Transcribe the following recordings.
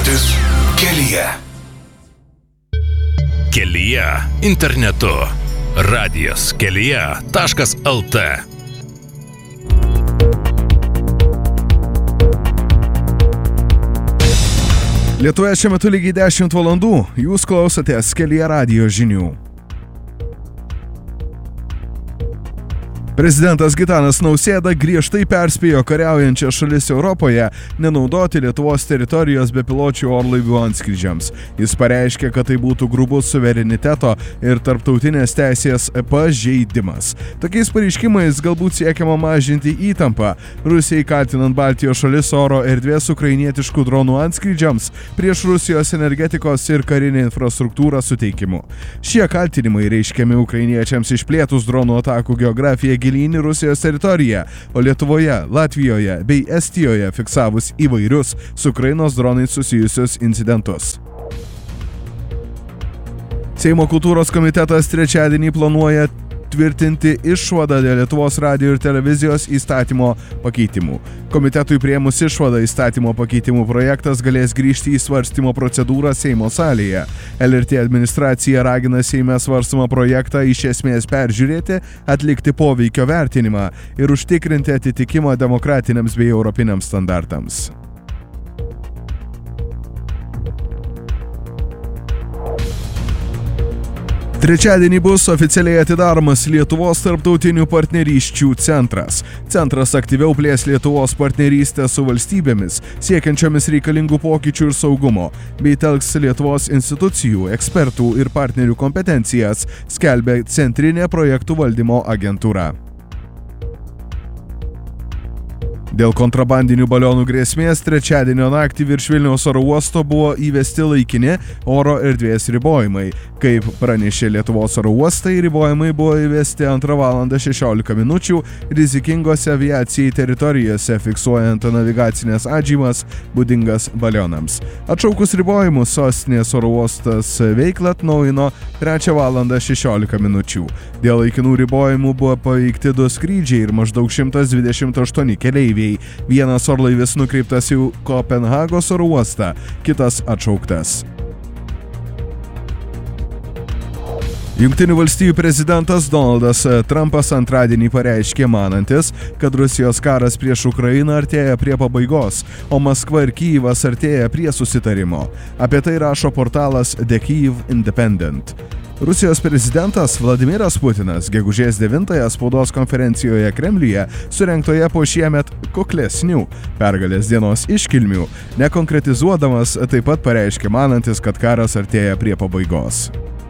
Treniruotis kelyje. Kelyje internetu. Radijas kelyje.lt. Lietuvoje šiuo metu lygiai 10 valandų. Jūs klausotės Kelyje radijo žinių. Prezidentas Gitanas Nausėda griežtai perspėjo kariaujančias šalis Europoje nenaudoti Lietuvos teritorijos bepiločių orlaivių antskrydžiams. Jis pareiškė, kad tai būtų grubus suvereniteto ir tarptautinės teisės pažeidimas. Tokiais pareiškimais galbūt siekiama mažinti įtampą, Rusijai kaltinant Baltijos šalis oro erdvės ukrainietiškų dronų antskrydžiams prieš Rusijos energetikos ir karinę infrastruktūrą suteikimu. Šie kaltinimai reiškiami ukrainiečiams išplėtus dronų atakų geografiją gilyn į Rusijos teritoriją, o Lietuvoje, Latvijoje bei Estijoje fiksavus įvairius su Ukrainos dronais susijusius incidentus. Seimo kultūros komitetas trečiadienį planuoja tvirtinti išvadą dėl Lietuvos radijo ir televizijos įstatymo pakeitimų. Komitetui priėmus išvadą įstatymo pakeitimų projektas galės grįžti į svarstymo procedūrą Seimo salėje. LRT administracija ragina Seime svarstomą projektą iš esmės peržiūrėti, atlikti poveikio vertinimą ir užtikrinti atitikimą demokratiniams bei europiniams standartams. Trečiadienį bus oficialiai atidaromas Lietuvos tarptautinių partnerysčių centras. Centras aktyviau plės Lietuvos partnerystę su valstybėmis, siekiančiomis reikalingų pokyčių ir saugumo, bei telks Lietuvos institucijų, ekspertų ir partnerių kompetencijas, skelbia Centrinė projektų valdymo agentūra. Dėl kontrabandinių balionų grėsmės trečiadienio naktį virš Vilniaus oro uosto buvo įvesti laikini oro erdvės ribojimai. Kaip pranešė Lietuvos oro uostai, ribojimai buvo įvesti 2:16 min. Rizikingose aviacijai teritorijose, fiksuojant navigacinės atžymas būdingas balionams. Atšaukus ribojimus, sostinės oro uostas veiklą atnaujino 3:16 min. Dėl laikinų ribojimų buvo paveikti 2 skrydžiai ir maždaug 128 keleiviai. Vienas orlaivis nukreiptas į Kopenhagos oro uostą, kitas atšauktas. Jungtinių valstijų prezidentas Donaldas Trumpas antradienį pareiškė manantis, kad Rusijos karas prieš Ukrainą artėja prie pabaigos, o Maskva ir Kyjivas artėja prie susitarimo. Apie tai rašo portalas The Kyiv Independent. Rusijos prezidentas Vladimiras Putinas gegužės 9-ąją spaudos konferencijoje Kremliuje surengtoje po šiemet kuklesnių pergalės dienos iškilmių, nekonkretizuodamas taip pat pareiškė manantis, kad karas artėja prie pabaigos.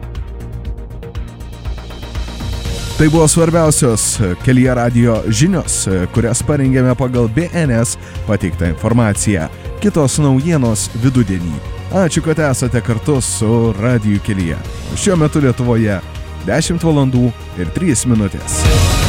Tai buvo svarbiausios Kelyje radijo žinios, kurias parengėme pagal BNS pateiktą informaciją. Kitos naujienos vidudienį. Ačiū, kad esate kartu su Radiju Kelyje. Šiuo metu Lietuvoje 10 valandų ir 3 minutės.